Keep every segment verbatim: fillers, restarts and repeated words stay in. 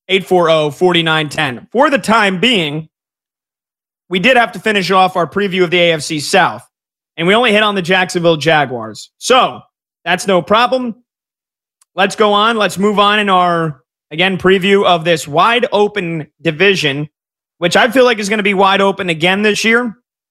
eight four zero, four nine one zero. For the time being, we did have to finish off our preview of the A F C South, and we only hit on the Jacksonville Jaguars. So that's no problem. Let's go on. Let's move on in our, again, preview of this wide open division, which I feel like is going to be wide open again this year.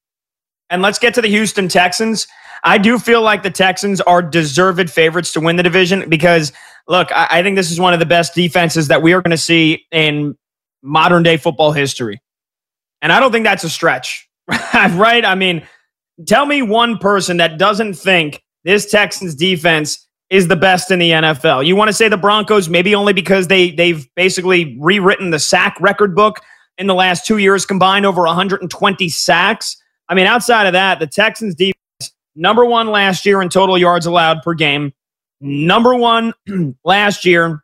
And let's get to the Houston Texans. I do feel like the Texans are deserved favorites to win the division because, look, I, I think this is one of the best defenses that we are going to see in modern day football history. And I don't think that's a stretch, right? I mean, tell me one person that doesn't think this Texans defense is the best in the N F L. You want to say the Broncos, maybe only because they, they've basically rewritten the sack record book in the last two years, combined over one hundred twenty sacks. I mean, outside of that, the Texans defense, number one last year in total yards allowed per game, number one last year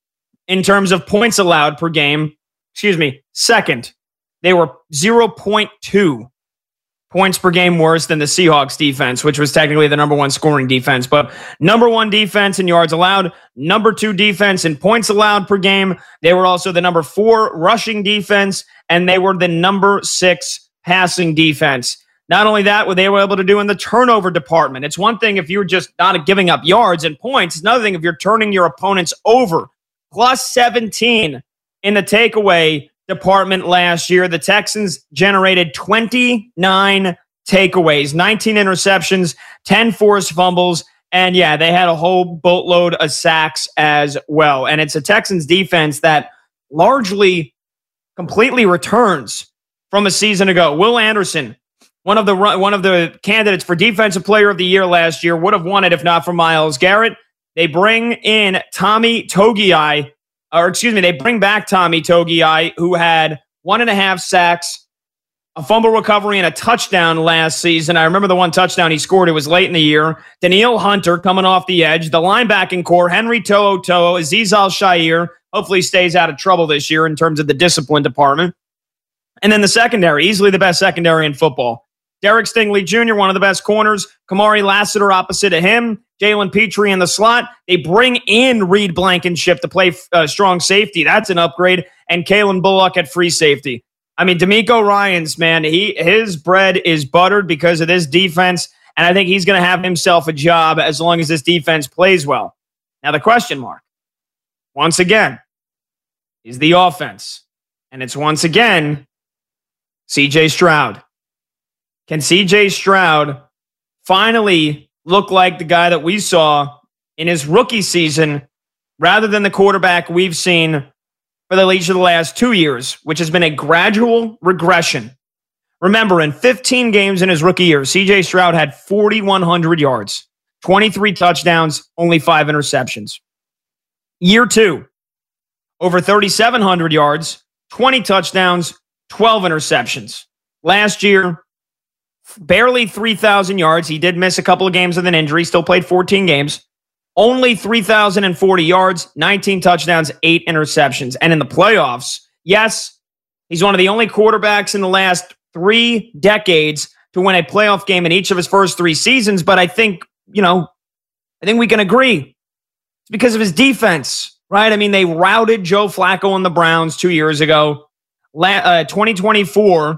in terms of points allowed per game, excuse me, second. They were zero point two points per game worse than the Seahawks defense, which was technically the number one scoring defense. But number one defense in yards allowed, number two defense in points allowed per game. They were also the number four rushing defense, and they were the number six passing defense. Not only that, what they were able to do in the turnover department. It's one thing if you're just not giving up yards and points. It's another thing if you're turning your opponents over. Plus seventeen in the takeaway department last year. The Texans generated twenty-nine takeaways, nineteen interceptions, ten forced fumbles, and yeah, they had a whole boatload of sacks as well. And it's a Texans defense that largely completely returns from a season ago. Will Anderson, one of the one of the candidates for Defensive Player of the Year last year, would have won it if not for Myles Garrett. They bring in Tommy Togiai, or excuse me, they bring back Tommy Togiai, who had one and a half sacks, a fumble recovery, and a touchdown last season. I remember the one touchdown he scored. It was late in the year. Danielle Hunter coming off the edge. The linebacking core, Henry To'o To'o, Azeez Al-Shaair, hopefully stays out of trouble this year in terms of the discipline department. And then the secondary, easily the best secondary in football. Derek Stingley Junior, one of the best corners. Kamari Lassiter opposite of him. Jalen Petrie in the slot. They bring in Reed Blankenship to play uh, strong safety. That's an upgrade. And Kalen Bullock at free safety. I mean, D'Amico Ryans, man, he his bread is buttered because of this defense. And I think he's going to have himself a job as long as this defense plays well. Now, the question mark, once again, is the offense. And it's once again, C J Stroud. Can C J Stroud finally look like the guy that we saw in his rookie season rather than the quarterback we've seen for the each of the last two years, which has been a gradual regression? Remember, in fifteen games in his rookie year, C J Stroud had four thousand one hundred yards, twenty-three touchdowns, only five interceptions. Year two, over three thousand seven hundred yards, twenty touchdowns, twelve interceptions. Last year, barely three thousand yards. He did miss a couple of games with an injury, still played fourteen games. Only three thousand forty yards, nineteen touchdowns, eight interceptions. And in the playoffs, yes, he's one of the only quarterbacks in the last three decades to win a playoff game in each of his first three seasons. But I think, you know, I think we can agree it's because of his defense, right? I mean, they routed Joe Flacco and the Browns two years ago. La- uh, twenty twenty-four,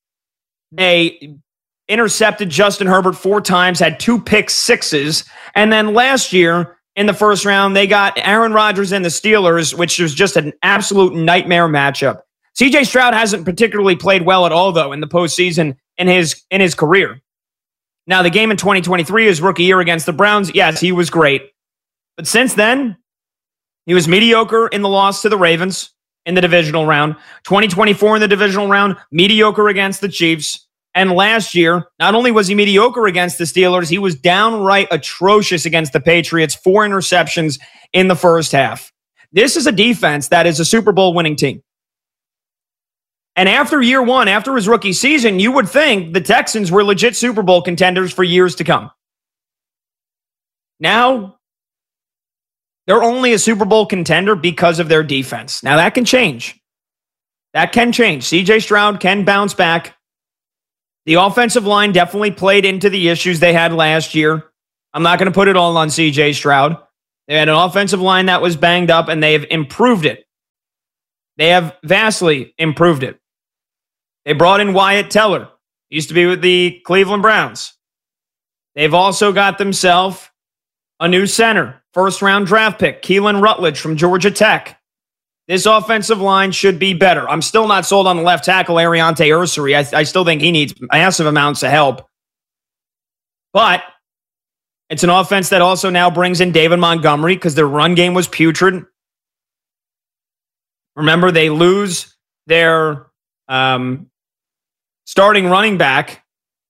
they intercepted Justin Herbert four times, had two pick sixes. And then last year in the first round, they got Aaron Rodgers and the Steelers, which was just an absolute nightmare matchup. C J Stroud hasn't particularly played well at all, though, in the postseason in his in his career. Now, the game in twenty twenty-three, his rookie year against the Browns, yes, he was great. But since then, he was mediocre in the loss to the Ravens in the divisional round. twenty twenty-four in the divisional round, mediocre against the Chiefs. And last year, not only was he mediocre against the Steelers, he was downright atrocious against the Patriots. Four interceptions in the first half. This is a defense that is a Super Bowl winning team. And after year one, after his rookie season, you would think the Texans were legit Super Bowl contenders for years to come. Now, they're only a Super Bowl contender because of their defense. Now, that can change. That can change. C J Stroud can bounce back. The offensive line definitely played into the issues they had last year. I'm not going to put it all on C J Stroud. They had an offensive line that was banged up, and they have improved it. They have vastly improved it. They brought in Wyatt Teller. He used to be with the Cleveland Browns. They've also got themselves a new center, first-round draft pick, Keelan Rutledge from Georgia Tech. This offensive line should be better. I'm still not sold on the left tackle, Ariante Ursary. I, I still think he needs massive amounts of help. But it's an offense that also now brings in David Montgomery because their run game was putrid. Remember, they lose their um, starting running back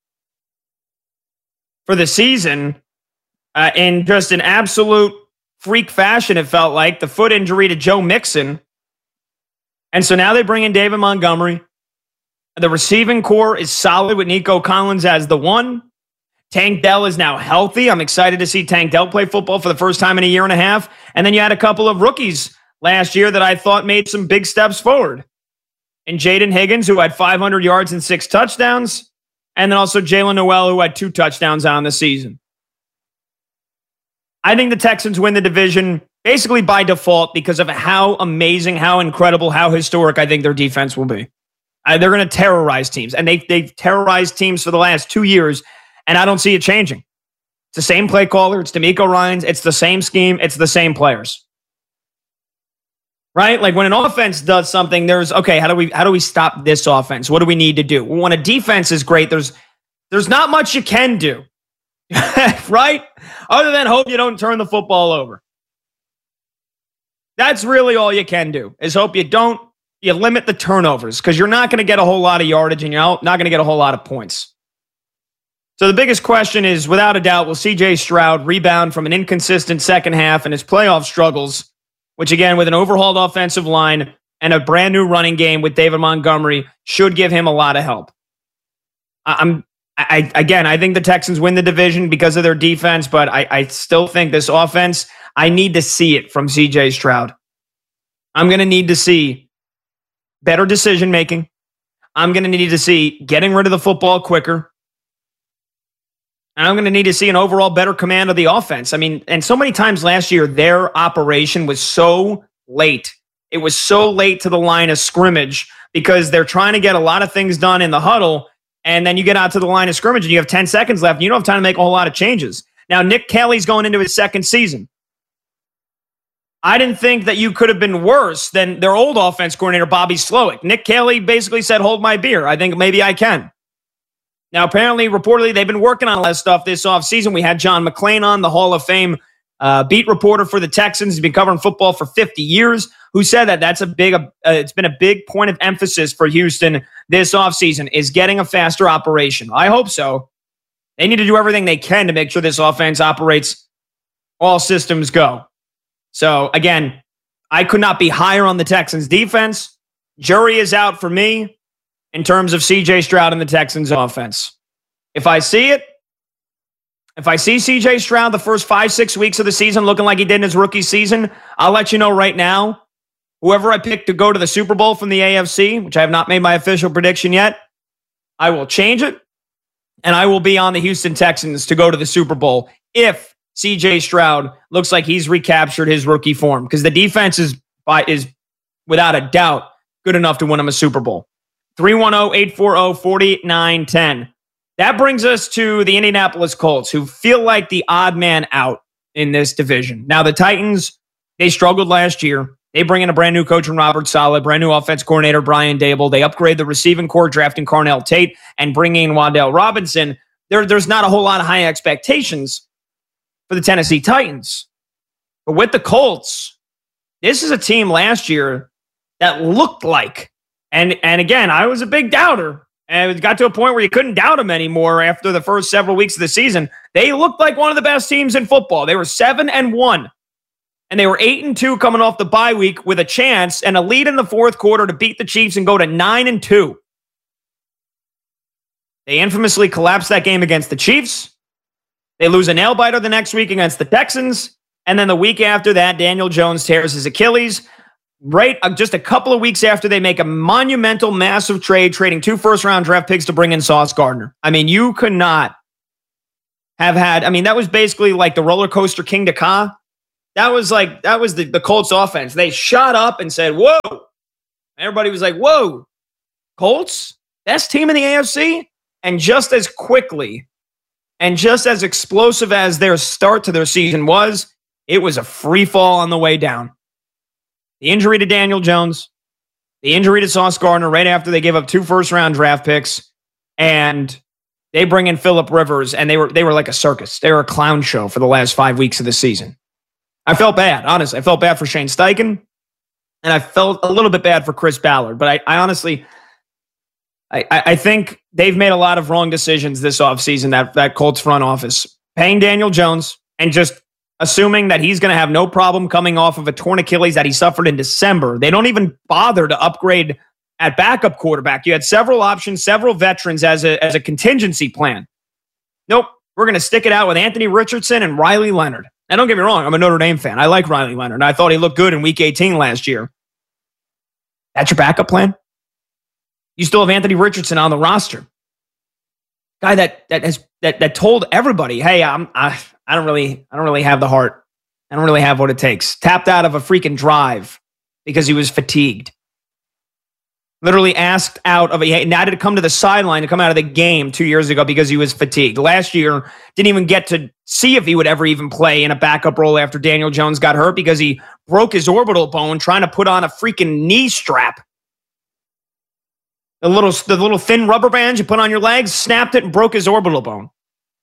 for the season uh, in just an absolute freak fashion, it felt like. The foot injury to Joe Mixon. And so now they bring in David Montgomery. The receiving core is solid with Nico Collins as the one. Tank Dell is now healthy. I'm excited to see Tank Dell play football for the first time in a year and a half. And then you had a couple of rookies last year that I thought made some big steps forward. And Jaden Higgins, who had five hundred yards and six touchdowns. And then also Jalen Noel, who had two touchdowns on the season. I think the Texans win the division basically by default because of how amazing, how incredible, how historic I think their defense will be. Uh, they're going to terrorize teams. And they, they've terrorized teams for the last two years. And I don't see it changing. It's the same play caller. It's DeMeco Ryans. It's the same scheme. It's the same players. Right? Like when an offense does something, there's, okay, how do we how do we stop this offense? What do we need to do? When a defense is great, there's there's not much you can do. Right? Other than hope you don't turn the football over. That's really all you can do, is hope you don't, you limit the turnovers, because you're not going to get a whole lot of yardage and you're not going to get a whole lot of points. So the biggest question is, without a doubt, will C J Stroud rebound from an inconsistent second half and his playoff struggles, which again, with an overhauled offensive line and a brand new running game with David Montgomery, should give him a lot of help. I'm, I, again, I think the Texans win the division because of their defense, but I, I still think this offense, I need to see it from C J Stroud. I'm going to need to see better decision-making. I'm going to need to see getting rid of the football quicker. And I'm going to need to see an overall better command of the offense. I mean, and so many times last year, their operation was so late. It was so late to the line of scrimmage because they're trying to get a lot of things done in the huddle. And then you get out to the line of scrimmage and you have ten seconds left. And you don't have time to make a whole lot of changes. Now, Nick Kelly's going into his second season. I didn't think that you could have been worse than their old offense coordinator, Bobby Slowick. Nick Kelly basically said, hold my beer. I think maybe I can. Now, apparently, reportedly, they've been working on a lot of stuff this offseason. We had John McClain on, the Hall of Fame uh, beat reporter for the Texans. He's been covering football for fifty years, who said that that's a big, uh, it's been a big point of emphasis for Houston this offseason, is getting a faster operation. I hope so. They need to do everything they can to make sure this offense operates, all systems go. So, again, I could not be higher on the Texans defense. Jury is out for me in terms of C J Stroud and the Texans offense. If I see it, if I see C J Stroud the first five, six weeks of the season looking like he did in his rookie season, I'll let you know right now. Whoever I pick to go to the Super Bowl from the A F C, which I have not made my official prediction yet, I will change it, and I will be on the Houston Texans to go to the Super Bowl if C J Stroud looks like he's recaptured his rookie form, because the defense is, by, is without a doubt good enough to win him a Super Bowl. three one zero, eight four zero, four nine one zero. That brings us to the Indianapolis Colts, who feel like the odd man out in this division. Now, the Titans, they struggled last year. They bring in a brand new coach in Robert Saleh, brand new offense coordinator Brian Dable. They upgrade the receiving core, drafting Carnell Tate and bringing in Wan'Dale Robinson. There, there's not a whole lot of high expectations for the Tennessee Titans. But with the Colts, this is a team last year that looked like, And and again, I was a big doubter. And it got to a point where you couldn't doubt them anymore after the first several weeks of the season. They looked like one of the best teams in football. They were seven and one. And they were eight and two coming off the bye week with a chance and a lead in the fourth quarter to beat the Chiefs and go to nine and two. They infamously collapsed that game against the Chiefs. They lose a nail-biter the next week against the Texans. And then the week after that, Daniel Jones tears his Achilles. Right, uh, just a couple of weeks after they make a monumental, massive trade, trading two first-round draft picks to bring in Sauce Gardner. I mean, you could not have had, I mean, that was basically like the roller coaster king to Ka. That was like, that was the, the Colts offense. They shot up and said, whoa, Everybody was like, whoa, Colts, best team in the A F C? And just as quickly and just as explosive as their start to their season was, it was a free fall on the way down. The injury to Daniel Jones, the injury to Sauce Gardner right after they gave up two first-round draft picks, and they bring in Phillip Rivers, and they were they were like a circus. They were a clown show for the last five weeks of the season. I felt bad, honestly. I felt bad for Shane Steichen, and I felt a little bit bad for Chris Ballard. But I, I honestly, I, I think they've made a lot of wrong decisions this offseason, that, that Colts front office. Paying Daniel Jones and just assuming that he's going to have no problem coming off of a torn Achilles that he suffered in December. They don't even bother to upgrade at backup quarterback. You had several options, several veterans as a, as a contingency plan. Nope, we're going to stick it out with Anthony Richardson and Riley Leonard. Now, don't get me wrong, I'm a Notre Dame fan. I like Riley Leonard. I thought he looked good in week eighteen last year. That's your backup plan? You still have Anthony Richardson on the roster. Guy that that has that that told everybody, hey, I'm I I don't really I don't really have the heart. I don't really have what it takes. Tapped out of a freaking drive because he was fatigued. Literally asked out of a now to come to the sideline to come out of the game two years ago because he was fatigued. Last year, didn't even get to see if he would ever even play in a backup role after Daniel Jones got hurt because he broke his orbital bone trying to put on a freaking knee strap. The little, the little thin rubber bands you put on your legs, snapped it and broke his orbital bone.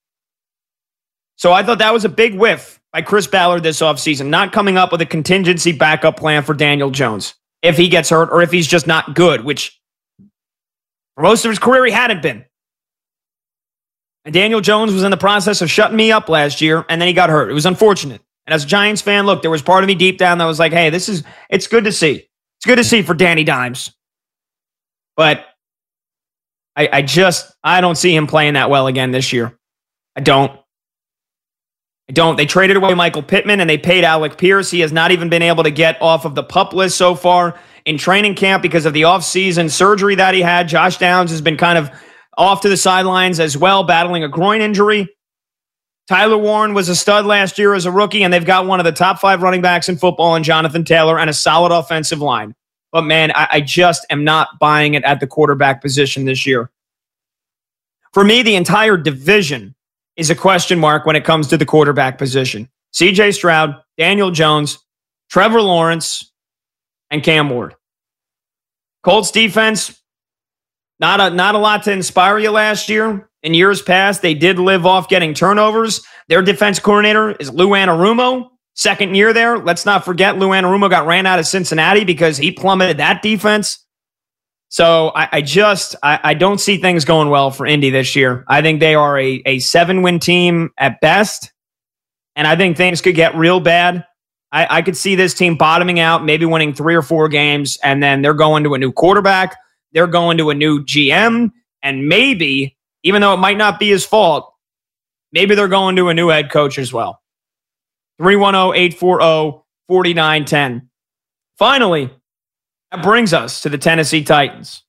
So I thought that was a big whiff by Chris Ballard this offseason, not coming up with a contingency backup plan for Daniel Jones if he gets hurt or if he's just not good, which for most of his career he hadn't been. And Daniel Jones was in the process of shutting me up last year, and then he got hurt. It was unfortunate. And as a Giants fan, look, there was part of me deep down that was like, hey, this is, it's good to see. It's good to see for Danny Dimes. But I, I just, I don't see him playing that well again this year. I don't. I don't. They traded away Michael Pittman and they paid Alec Pierce. He has not even been able to get off of the PUP list so far in training camp because of the offseason surgery that he had. Josh Downs has been kind of off to the sidelines as well, battling a groin injury. Tyler Warren was a stud last year as a rookie, and they've got one of the top five running backs in football in Jonathan Taylor and a solid offensive line. But, man, I, I just am not buying it at the quarterback position this year. For me, the entire division is a question mark when it comes to the quarterback position. C J Stroud, Daniel Jones, Trevor Lawrence, and Cam Ward. Colts defense, not a, not a lot to inspire you last year. In years past, they did live off getting turnovers. Their defense coordinator is Lou Anarumo. Second year there. Let's not forget Lou Anarumo got ran out of Cincinnati because he plummeted that defense. So I, I just, I, I don't see things going well for Indy this year. I think they are a, a seven-win team at best, and I think things could get real bad. I, I could see this team bottoming out, maybe winning three or four games, and then they're going to a new quarterback, they're going to a new G M, and maybe, even though it might not be his fault, maybe they're going to a new head coach as well. three one zero, eight four zero, four nine one zero. Finally, that brings us to the Tennessee Titans.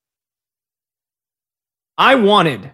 I wanted,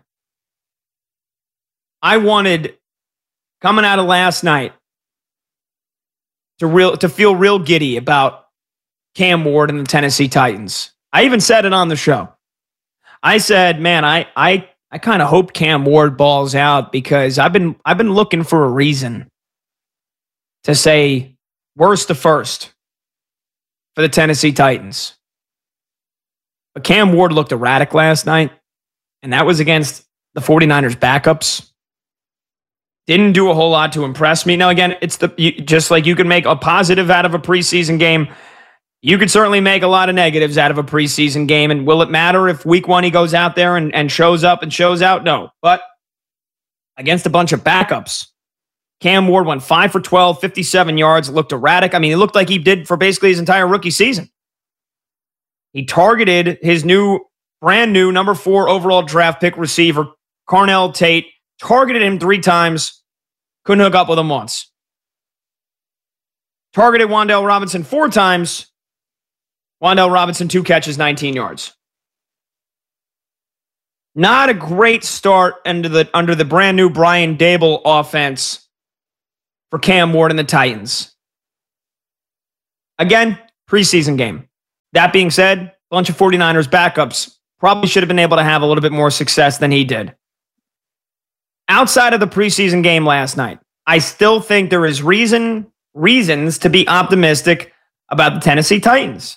I wanted, coming out of last night, to real to feel real giddy about Cam Ward and the Tennessee Titans. I even said it on the show. I said, man, I I I kind of hope Cam Ward balls out because I've been I've been looking for a reason to say worst to first for the Tennessee Titans. But Cam Ward looked erratic last night, and that was against the 49ers backups. Didn't do a whole lot to impress me. Now, again, it's the you, just like you can make a positive out of a preseason game, you could certainly make a lot of negatives out of a preseason game. And will it matter if week one he goes out there and, and shows up and shows out? No. But against a bunch of backups, Cam Ward went five for twelve, fifty-seven yards, looked erratic. I mean, he looked like he did for basically his entire rookie season. He targeted his new, brand new number four overall draft pick receiver, Carnell Tate, targeted him three times, couldn't hook up with him once. Targeted Wan'Dale Robinson four times, Wan'Dale Robinson, two catches, nineteen yards. Not a great start under the, under the brand new Brian Dable offense for Cam Ward and the Titans. Again, preseason game. That being said, a bunch of 49ers backups probably should have been able to have a little bit more success than he did. Outside of the preseason game last night, I still think there is reason reasons to be optimistic about the Tennessee Titans.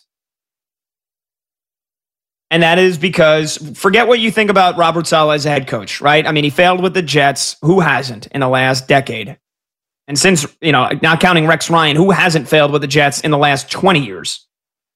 And that is because, forget what you think about Robert Saleh as a head coach, right? I mean, he failed with the Jets. Who hasn't in the last decade? And since, you know, not counting Rex Ryan, who hasn't failed with the Jets in the last twenty years?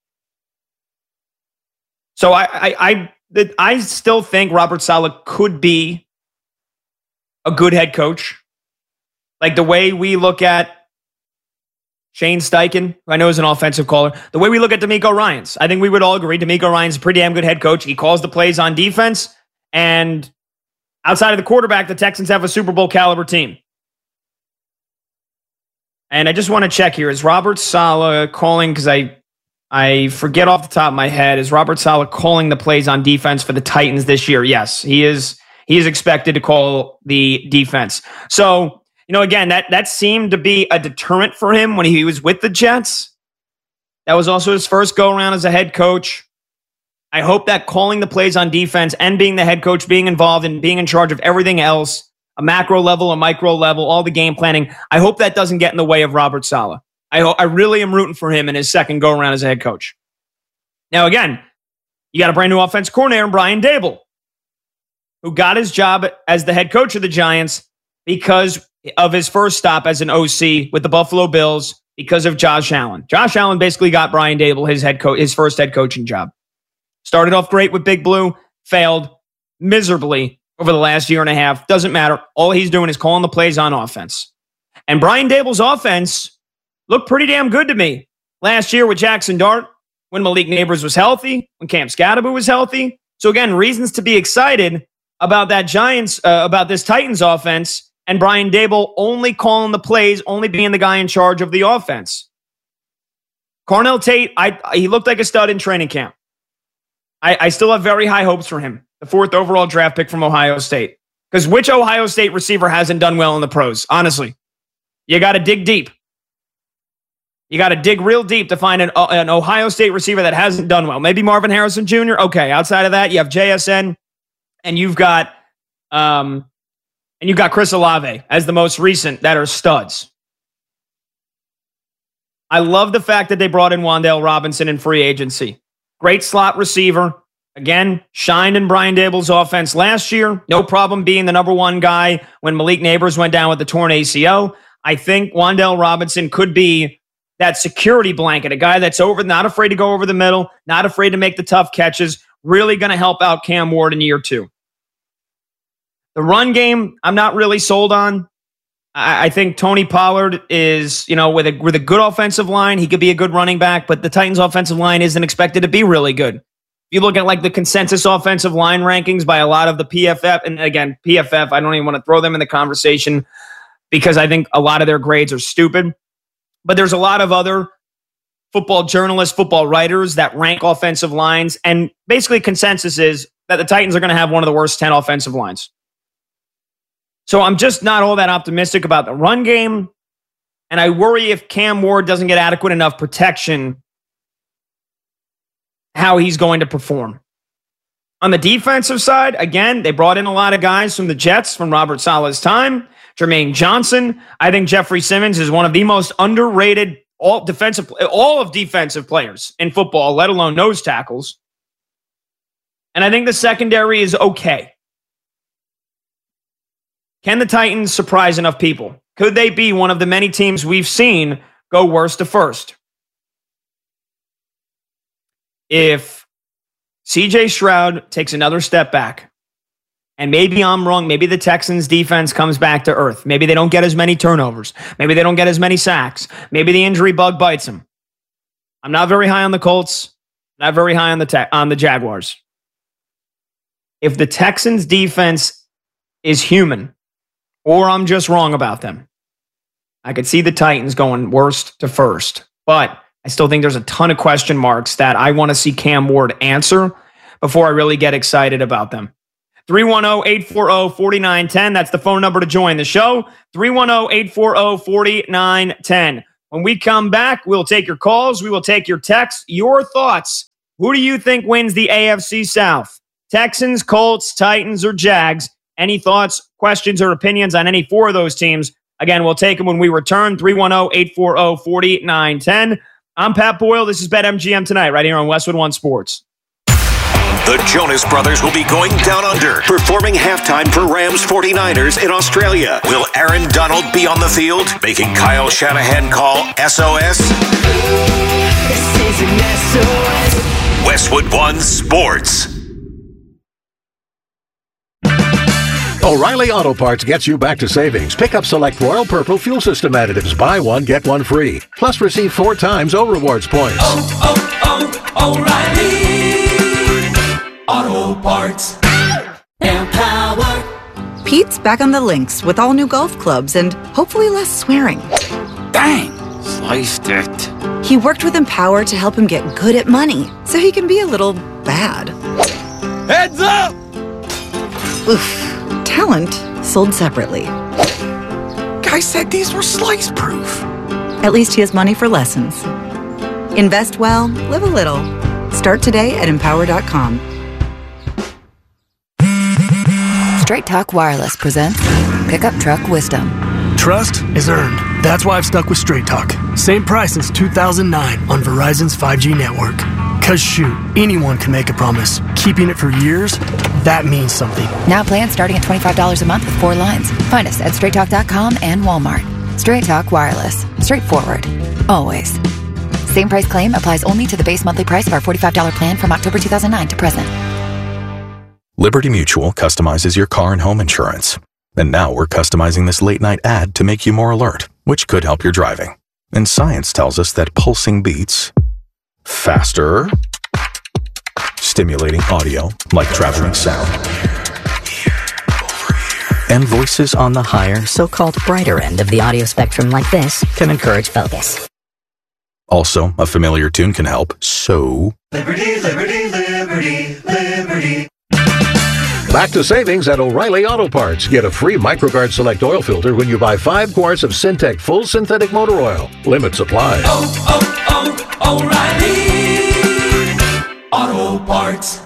So I I I, I still think Robert Saleh could be a good head coach. Like the way we look at Shane Steichen, who I know is an offensive caller, the way we look at DeMeco Ryans, I think we would all agree DeMeco Ryans is a pretty damn good head coach. He calls the plays on defense. And outside of the quarterback, the Texans have a Super Bowl caliber team. And I just want to check here. Is Robert Saleh calling, because I I forget off the top of my head, is Robert Saleh calling the plays on defense for the Titans this year? Yes, he is. He is expected to call the defense. So, you know, again, that, that seemed to be a deterrent for him when he was with the Jets. That was also his first go-around as a head coach. I hope that calling the plays on defense and being the head coach, being involved and being in charge of everything else, a macro level, a micro level, all the game planning, I hope that doesn't get in the way of Robert Saleh. I, ho- I really am rooting for him in his second go-around as a head coach. Now, again, you got a brand new offense coordinator, Brian Daboll, who got his job as the head coach of the Giants because of his first stop as an O C with the Buffalo Bills because of Josh Allen. Josh Allen basically got Brian Daboll his head co- his first head coaching job. Started off great with Big Blue, failed miserably over the last year and a half. Doesn't matter. All he's doing is calling the plays on offense. And Brian Daboll's offense looked pretty damn good to me last year with Jackson Dart, when Malik Neighbors was healthy, when Cam Scadaboo was healthy. So again, reasons to be excited about that Giants, uh, about this Titans offense, and Brian Daboll only calling the plays, only being the guy in charge of the offense. Cornell Tate, I, he looked like a stud in training camp. I, I still have very high hopes for him, the fourth overall draft pick from Ohio State. Because which Ohio State receiver hasn't done well in the pros? Honestly, you got to dig deep. You got to dig real deep to find an, uh, an Ohio State receiver that hasn't done well. Maybe Marvin Harrison Junior Okay, outside of that, you have J S N, and you've got um, and you've got Chris Olave as the most recent that are studs. I love the fact that they brought in Wan'Dale Robinson in free agency. Great slot receiver. Again, shined in Brian Daboll's offense last year. No problem being the number one guy when Malik Neighbors went down with the torn A C L. I think Wan'Dale Robinson could be that security blanket, a guy that's over, not afraid to go over the middle, not afraid to make the tough catches, really going to help out Cam Ward in year two. The run game, I'm not really sold on. I, I think Tony Pollard is, you know, with a with a good offensive line, he could be a good running back, but the Titans' offensive line isn't expected to be really good. If you look at like the consensus offensive line rankings by a lot of the P F F, and again, P F F, I don't even want to throw them in the conversation because I think a lot of their grades are stupid. But there's a lot of other football journalists, football writers that rank offensive lines. And basically consensus is that the Titans are going to have one of the worst ten offensive lines. So I'm just not all that optimistic about the run game. And I worry if Cam Ward doesn't get adequate enough protection, how he's going to perform. On the defensive side, again, they brought in a lot of guys from the Jets from Robert Saleh's time. Jermaine Johnson. I think Jeffrey Simmons is one of the most underrated all defensive, all of defensive players in football, let alone nose tackles. And I think the secondary is okay. Can the Titans surprise enough people? Could they be one of the many teams we've seen go worst to first? If C J Stroud takes another step back, and maybe I'm wrong. Maybe the Texans defense comes back to earth. Maybe they don't get as many turnovers. Maybe they don't get as many sacks. Maybe the injury bug bites them. I'm not very high on the Colts. Not very high on the te- on the Jaguars. If the Texans defense is human, or I'm just wrong about them, I could see the Titans going worst to first. But I still think there's a ton of question marks that I want to see Cam Ward answer before I really get excited about them. three one zero, eight four zero, four nine one zero. That's the phone number to join the show. three one zero, eight four zero, four nine one zero. When we come back, we'll take your calls. We will take your texts, your thoughts Who do you think wins the A F C South? Texans, Colts, Titans, or Jags? Any thoughts, questions, or opinions on any four of those teams? Again, we'll take them when we return. three one zero, eight four zero, four nine one zero. I'm Pat Boyle. This is BetMGM Tonight right here on Westwood One Sports. The Jonas Brothers will be going down under, performing halftime for Rams forty-niners in Australia. Will Aaron Donald be on the field, making Kyle Shanahan call S O S? This is an S O S. Westwood One Sports. O'Reilly Auto Parts gets you back to savings. Pick up select Royal Purple fuel system additives. Buy one, get one free. Plus receive four times O Rewards points. Oh, oh, oh, O'Reilly Auto Parts. Empower. Pete's back on the links with all new golf clubs and hopefully less swearing. Dang, sliced it. He worked with Empower to help him get good at money so he can be a little bad. Heads up! Oof. Talent sold separately. Guy said these were slice proof. At least he has money for lessons. Invest well, live a little. Start today at empower dot com. Straight Talk Wireless presents Pickup Truck Wisdom. Trust is earned. That's why I've stuck with Straight Talk. Same price since two thousand nine on Verizon's five G network. Cause shoot, anyone can make a promise. Keeping it for years, that means something. Now plans starting at twenty-five dollars a month with four lines. Find us at straight talk dot com and Walmart. Straight Talk Wireless. Straightforward. Always. Same price claim applies only to the base monthly price of our forty-five dollars plan from October two thousand nine to present. Liberty Mutual customizes your car and home insurance. And now we're customizing this late night ad to make you more alert, which could help your driving. And science tells us that pulsing beats faster, stimulating audio like traveling sound, and voices on the higher, so-called brighter end of the audio spectrum like this can encourage focus. Also, a familiar tune can help, so... Liberty, liberty, liberty, liberty. Back to savings at O'Reilly Auto Parts. Get a free MicroGuard Select Oil Filter when you buy five quarts of Syntec Full Synthetic Motor Oil. Limit supply. Oh, oh, oh, O'Reilly Auto Parts.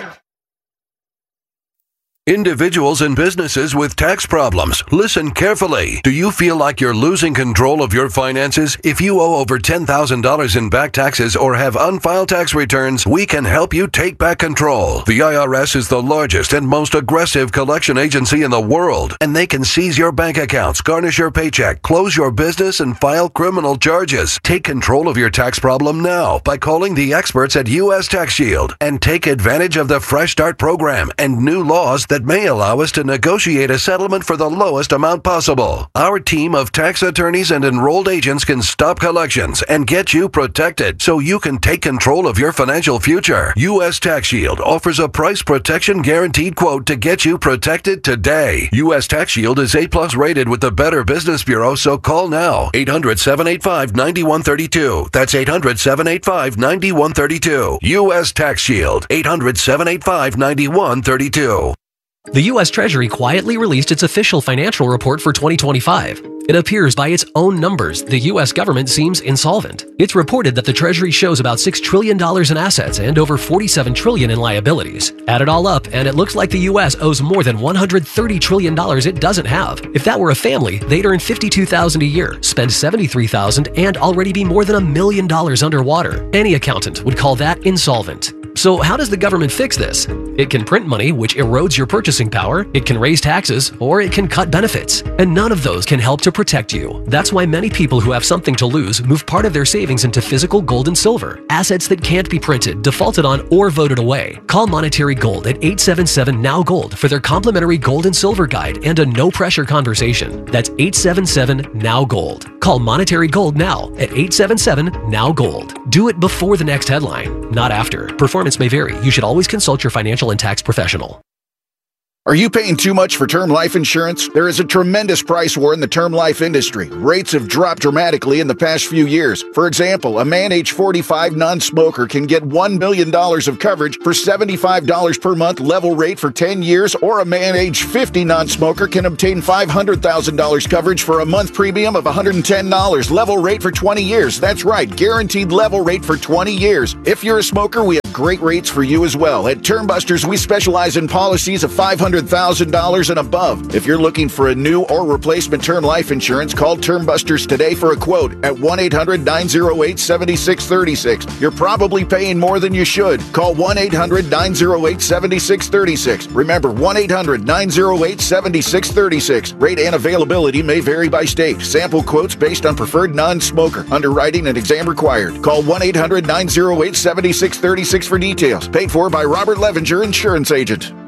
Individuals and businesses with tax problems, listen carefully. Do you feel like you're losing control of your finances? If you owe over ten thousand dollars in back taxes or have unfiled tax returns, we can help you take back control. The I R S is the largest and most aggressive collection agency in the world, and they can seize your bank accounts, garnish your paycheck, close your business, and file criminal charges. Take control of your tax problem now by calling the experts at U S Tax Shield and take advantage of the Fresh Start program and new laws that may allow us to negotiate a settlement for the lowest amount possible. Our team of tax attorneys and enrolled agents can stop collections and get you protected so you can take control of your financial future. U S Tax Shield offers a price protection guaranteed quote to get you protected today. U S Tax Shield is A plus rated with the Better Business Bureau, so call now. eight hundred, seven eight five, nine one three two. That's eight hundred, seven eight five, nine one three two. U S Tax Shield. eight hundred, seven eight five, nine one three two. The U S Treasury quietly released its official financial report for twenty twenty-five. It appears by its own numbers, the U S government seems insolvent. It's reported that the Treasury shows about six trillion dollars in assets and over forty-seven trillion dollars in liabilities. Add it all up, and it looks like the U S owes more than one hundred thirty trillion dollars it doesn't have. If that were a family, they'd earn fifty-two thousand dollars a year, spend seventy-three thousand dollars, and already be more than a million dollars underwater. Any accountant would call that insolvent. So how does the government fix this? It can print money, which erodes your purchasing power, it can raise taxes, or it can cut benefits. And none of those can help to protect you. That's why many people who have something to lose move part of their savings into physical gold and silver, assets that can't be printed, defaulted on, or voted away. Call Monetary Gold at eight seven seven, N O W Gold for their complimentary gold and silver guide and a no-pressure conversation. That's eight seven seven, N O W Gold. Call Monetary Gold now at eight seven seven, N O W Gold. Do it before the next headline, not after. Performance may vary. You should always consult your financial and tax professional. Are you paying too much for term life insurance? There is a tremendous price war in the term life industry. Rates have dropped dramatically in the past few years. For example, a man age forty-five non-smoker can get one million dollars of coverage for seventy-five dollars per month level rate for ten years, or a man age fifty non-smoker can obtain five hundred thousand dollars coverage for a month premium of one hundred ten dollars level rate for twenty years. That's right, guaranteed level rate for twenty years. If you're a smoker, we have great rates for you as well. At Termbusters, we specialize in policies of five hundred thousand dollars and above. If you're looking for a new or replacement term life insurance, call Termbusters today for a quote at one eight hundred nine oh eight seven six three six. You're probably paying more than you should. Call one eight hundred nine oh eight seven six three six. Remember, one eight hundred nine oh eight seven six three six. Rate and availability may vary by state. Sample quotes based on preferred non-smoker. Underwriting and exam required. Call one eight hundred nine oh eight seven six three six for details. Paid for by Robert Levinger, Insurance Agent.